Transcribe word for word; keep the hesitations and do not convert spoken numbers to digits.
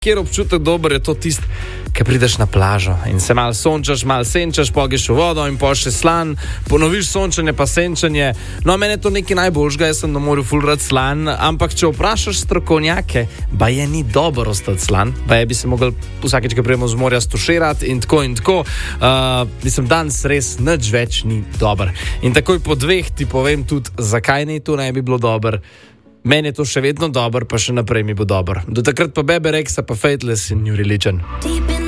Kjer občutek dober je to tisti, ki prideš na plažo in se malo sončaš, malo senčaš, pogeš v vodo in pa še slan, ponoviš sončanje pa senčanje. No, meni je to nekaj najboljšega, jaz sem na morju ful rad slan, ampak če vprašaš strokovnjake, ba je ni dobro ostati slan, ba je bi se mogel vsakeč, ko prijemo z morja, stuširati in tako in tako. Uh, mislim, danes res nič več ni dober. In takoj po dveh ti povem tudi, zakaj ni to ne bi bilo dober. Meni je to še vedno dober, pa še naprej mi bo dober. Do takrat pa Bebe Rexha pa Faithless in New Religion.